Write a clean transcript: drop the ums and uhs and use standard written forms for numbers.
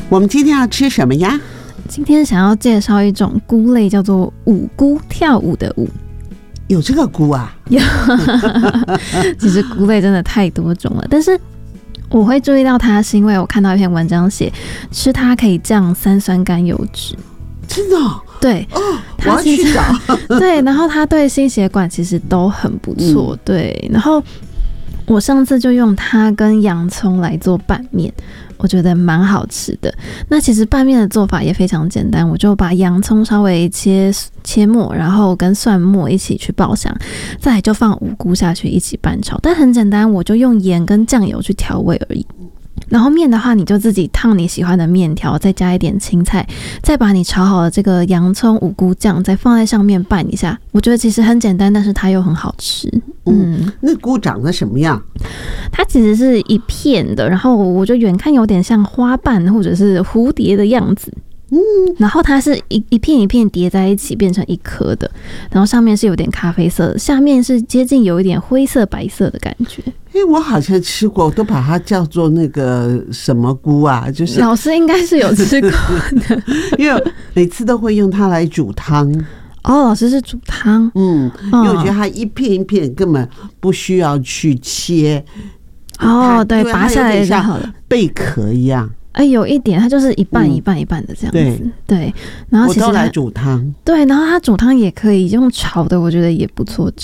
我们今天要吃什么呀？ 今天想要介绍一种菇类，叫做舞菇，跳舞的舞。 有这个菇啊？ 有，其实菇类真的太多种了，但是我会注意到它，是因为我看到一篇文章写，吃它可以降三酸甘油脂。 真的哦？ 对哦，我要去找。 对，然后它对心血管其实都很不错。对，然后我上次就用它跟洋葱来做拌面，我觉得蛮好吃的。那其实拌面的做法也非常简单，我就把洋葱稍微切末，然后跟蒜末一起去爆香，再来就放五菇下去一起拌炒。但很简单，我就用盐跟酱油去调味而已。然后面的话，你就自己烫你喜欢的面条，再加一点青菜，再把你炒好的这个洋葱五菇酱再放在上面拌一下。我觉得其实很简单，但是它又很好吃。 那菇长得什么样？ 它其实是一片的，然后我就远看有点像花瓣或者是蝴蝶的样子。然后它是一片一片叠在一起变成一颗的，然后上面是有点咖啡色的，下面是接近有一点灰色白色的感觉。 我好像吃过，我都把它叫做那个什么菇啊，就是老师应该是有吃过的， 因为每次都会用它来煮汤。 哦，老师是煮汤。 因为我觉得它一片一片根本不需要去切。 哦，对，拔下来就好了， 贝壳一样。 有一点，它就是一半一半一半的这样子。对，然后其实我都来煮汤。 对，然后它煮汤也可以用炒的，我觉得也不错吃。